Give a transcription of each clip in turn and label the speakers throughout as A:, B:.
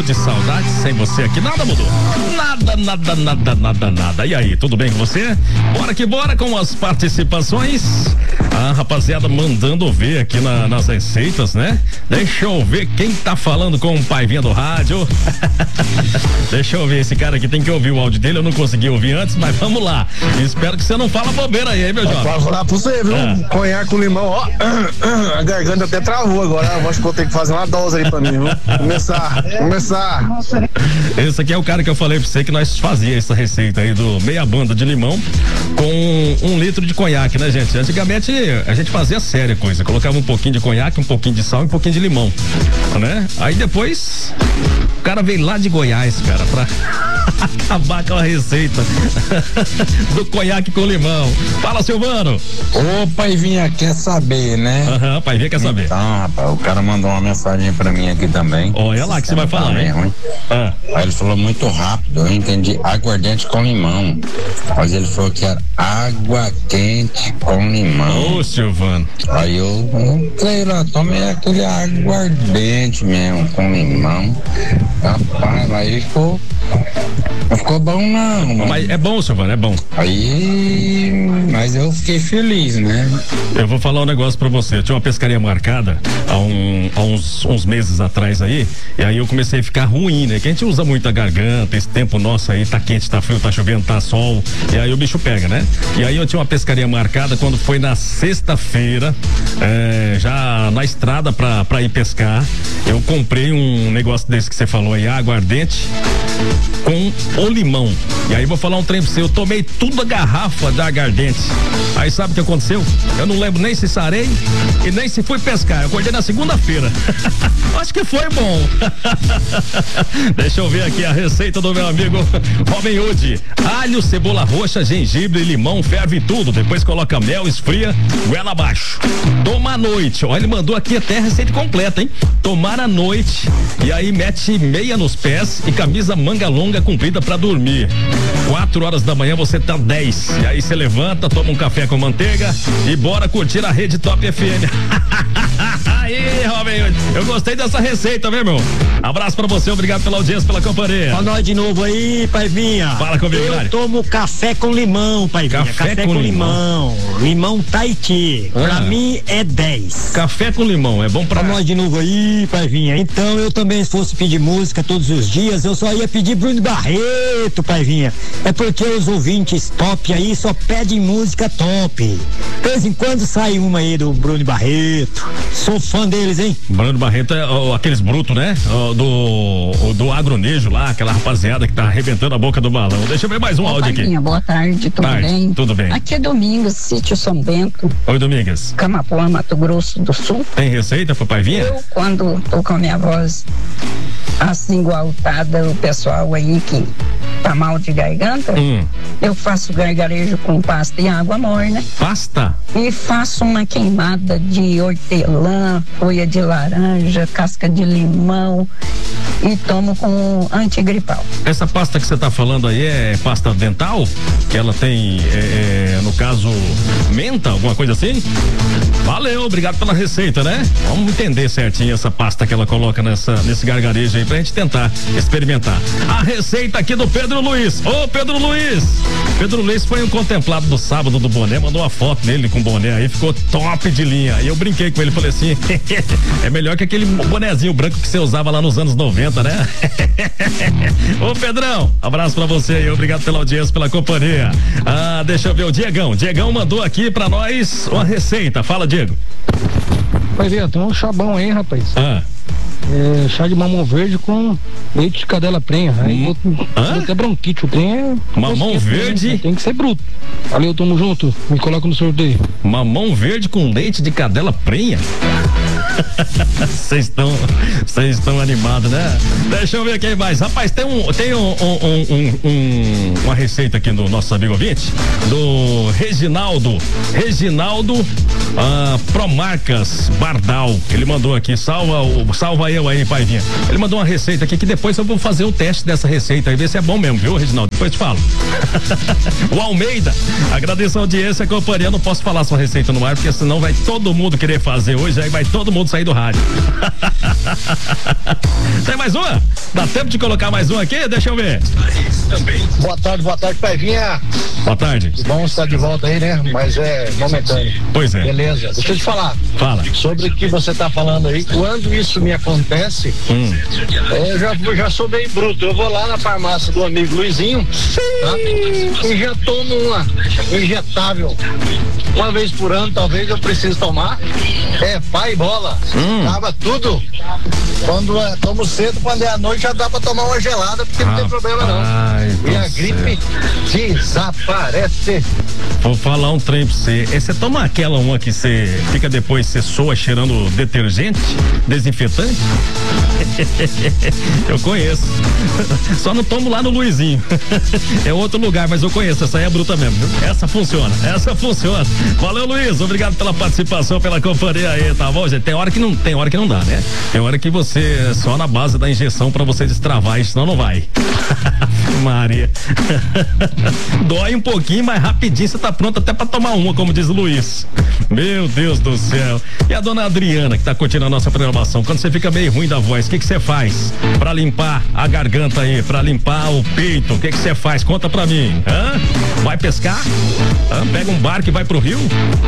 A: de saudade sem você aqui. Nada mudou. Nada. E aí, tudo bem com você? Bora que bora com as participações. A rapaziada mandando ver aqui nas receitas, né? Deixa eu ver quem tá falando com o Paivinha do rádio. Deixa eu ver, esse cara aqui tem que ouvir o áudio dele, eu não consegui ouvir antes, mas vamos lá. Espero que você não fala bobeira aí, meu jovem.
B: Posso falar pra você, viu? Conhaque com limão, ó. A garganta até travou agora. Eu acho que vou ter que fazer uma dose aí pra mim, viu? Começar.
A: Esse aqui é o cara que eu falei pra você que nós fazia essa receita aí do meia banda de limão com 1 litro de conhaque, né, gente? Antigamente a gente fazia séria coisa, colocava um pouquinho de conhaque, um pouquinho de sal e um pouquinho de limão, né? Aí depois o cara veio lá de Goiás, cara, pra acabar com a receita do conhaque com limão. Fala, Silvano.
C: Ô, Paivinha, quer saber, né?
A: Aham, Paivinha quer saber.
C: Então, rapaz, o cara mandou uma mensagem pra mim aqui também.
A: Olha lá que você vai falar, hein?
C: Aí ele falou muito rápido, eu entendi aguardente com limão. Mas ele falou que era água quente com limão.
A: Ô, Silvano.
C: Aí eu entrei lá, tomei aquele aguardente mesmo com limão. Rapaz, aí não ficou bom não.
A: Mas é bom, Silvano, é bom.
C: Aí, mas eu fiquei feliz, né?
A: Eu vou falar um negócio pra você. Eu tinha uma pescaria marcada há uns meses atrás aí, e aí eu comecei a ficar ruim, né? Que a gente usa muito a garganta, esse tempo nosso aí, tá quente, tá frio, tá chovendo, tá sol, e aí o bicho pega, né? E aí eu tinha uma pescaria marcada quando foi na sexta-feira, já na estrada pra ir pescar, eu comprei um negócio desse que você falou aí, aguardente com o limão. E aí vou falar um trem pra você, eu tomei tudo a garrafa da aguardente. Aí sabe o que aconteceu? Eu não lembro nem se sarei e nem se fui pescar. Eu acordei na segunda-feira. Acho que foi bom. Deixa eu ver aqui a receita do meu amigo Robin Hood. Alho, cebola roxa, gengibre, limão, ferve tudo. Depois coloca mel, esfria, goela abaixo. Toma à noite. Ó, ele mandou aqui até a receita completa, hein? Tomar à noite. E aí mete meia nos pés e camisa manga longa comprida pra dormir. 4 horas da manhã você tá 10. E aí você levanta, toma um café com manteiga e bora curtir a Rede Top FM. Aí, Robin, eu gostei dessa receita, viu, meu? Abraço pra você, obrigado pela audiência, pela companhia.
D: Pra nós de novo aí, Paivinha.
A: Fala comigo,
D: Eu tomo café com limão, Paivinha. Café com limão. Limão Tahiti. Pra mim é 10.
A: Café com limão, é bom pra
D: nós de novo aí, Paivinha. Então eu também, se fosse pedir música todos os dias, eu só ia pedir Bruno Barreto, Paivinha. É porque os ouvintes top aí só pedem música top. De vez em quando sai uma aí do Bruno Barreto. Sou fã deles, hein?
A: Bruno Barreto é aqueles brutos, né? Do agronejo lá, aquela rapaziada que tá arrebentando a boca do balão. Deixa eu ver mais um áudio aqui.
E: Boa tarde, tudo bem?
A: Tudo bem.
E: Aqui é Domingos, sítio São Bento.
A: Oi, Domingos.
E: Camapuã, Mato Grosso do Sul.
A: Tem receita pro Paivinha?
E: Eu, quando tô com a minha voz assim igualtada, o pessoal aí que tá mal de garganta, eu faço gargarejo com pasta e água morna.
A: Pasta?
E: E faço uma queimada de hortelã, folha de laranja, casca de limão e tomo com antigripal.
A: Essa pasta que você tá falando aí é pasta dental? Que ela tem, no caso, menta, alguma coisa assim? Valeu, obrigado pela receita, né? Vamos entender certinho essa pasta que ela coloca nesse gargarejo aí pra gente tentar experimentar. A receita aqui do Pedro Luiz. Ô, Pedro Luiz! Pedro Luiz foi um contemplado do sábado do boné, mandou uma foto dele com o boné aí, ficou top de linha. E eu brinquei com ele, falei assim, é melhor que aquele bonezinho branco que você usava lá nos anos 90, né? Ô, Pedrão, abraço pra você aí, obrigado pela audiência, pela companhia. Deixa eu ver o Diegão. Diegão mandou aqui pra nós uma receita. Fala, Diego.
F: Vai ver, tem um chabão aí, rapaz. Chá de mamão verde com leite de cadela prenha. Aí até bronquite, o trem é.
A: Mamão verde?
F: Né? Tem que ser bruto. Valeu, tamo junto. Me coloca no sorteio.
A: Mamão verde com leite de cadela prenha? Vocês estão animados, né? Deixa eu ver quem mais. Rapaz, tem uma receita aqui do nosso amigo ouvinte, do Reginaldo Promarcas Bardal. Ele mandou aqui, salva eu aí, Paivinha. Ele mandou uma receita aqui que depois eu vou fazer o teste dessa receita e ver se é bom mesmo, viu, Reginaldo? Depois te falo. O Almeida, agradeço a audiência, a companhia. Não posso falar sua receita no ar, porque senão vai todo mundo querer fazer hoje, aí vai todo mundo mundo sair do rádio. Tem mais uma? Dá tempo de colocar mais uma aqui? Deixa eu ver.
G: Boa tarde, Paivinha.
A: Boa tarde.
G: Bom estar de volta aí, né? Mas é momentâneo.
A: Pois é.
G: Beleza. Deixa eu te falar.
A: Fala.
G: Sobre o que você tá falando aí. Quando isso me acontece, eu já sou bem bruto. Eu vou lá na farmácia do amigo Luizinho, tá? E já tomo uma injetável. Uma vez por ano, talvez eu precise tomar. É pai e bola. Tava tudo. Quando tomo cedo, quando é à noite, já dá pra tomar uma gelada, porque não tem problema não. E a gripe desaparece.
A: Vou falar um trem pra você. Você toma aquela uma que você fica depois, você soa cheirando detergente, desinfetante? Eu conheço. Só não tomo lá no Luizinho. É outro lugar, mas eu conheço. Essa aí é bruta mesmo. Essa funciona. Valeu, Luiz. Obrigado pela participação, pela companhia aí, tá bom, gente? Tem hora que não dá, né? Tem hora que você só na base da injeção pra você destravar, senão não vai. Maria. Dói um pouquinho, mas rapidinho você tá pronto até pra tomar uma, como diz o Luiz. Meu Deus do céu. E a dona Adriana, que tá curtindo a nossa programação, quando você fica meio ruim da voz, o que você faz pra limpar a garganta aí, pra limpar o peito? O que você faz? Conta pra mim. Vai pescar? Pega um barco e vai pro rio?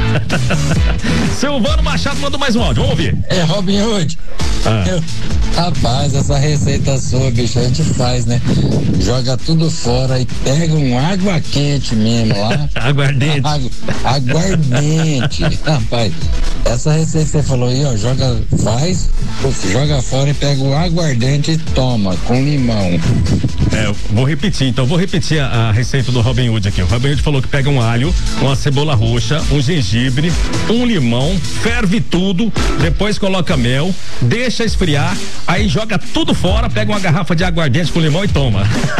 A: Silvano Machado mandou mais um áudio, vamos ouvir.
C: É, Robin Hood. Rapaz, essa receita sua, bicho, a gente faz, né? Joga tudo fora e pega um água quente mesmo lá.
A: Aguardente.
C: Aguardente. Rapaz, essa receita que você falou aí, ó, joga fora e pega o aguardente e toma, com limão.
A: Vou repetir a receita do Robin Hood aqui. O Robin Hood falou que pega um alho, uma cebola roxa, um gengibre, um limão, ferve tudo, depois coloca mel, deixa esfriar, aí joga tudo fora, pega uma garrafa de aguardente com limão e toma.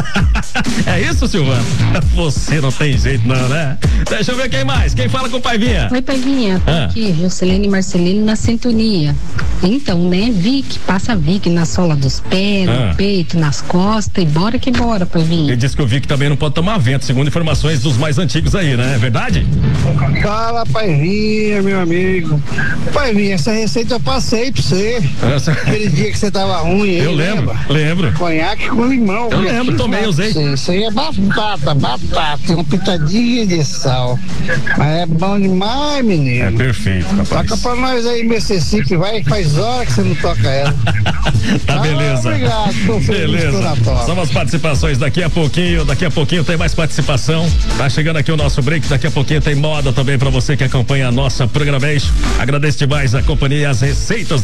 A: É isso, Silvana? Você não tem jeito não, né? Deixa eu ver quem mais. Quem fala com o Paivinha?
H: Oi, Paivinha. Aqui, Juscelene e Marcelino na sintonia. Então, né, passa Vic na sola dos pés, no peito, nas costas e bora que bora, Paivinha.
A: Ele disse que o Vic também não pode tomar vento, segundo informações dos mais antigos aí, né? É verdade?
B: Fala, Paivinha, meu amigo. Paivinha, essa receita eu passei pra você. Aquele dia que você tava ruim aí.
A: Eu lembro.
B: Conhaque com limão.
A: Eu lembro, tomei, usei.
B: Isso aí é batata, uma pitadinha de sal. Mas é bom demais, menino.
A: É perfeito, rapaz.
B: Toca pra nós aí, Mississippi, vai, faz hora que você não toca ela.
A: Tá, beleza.
B: Obrigado, tô feliz.
A: Beleza. São as participações daqui a pouquinho tem mais participação. Tá chegando aqui o nosso break, daqui a pouquinho tem moda também pra você que acompanha a nossa programação. Agradeço demais a companhia e as receitas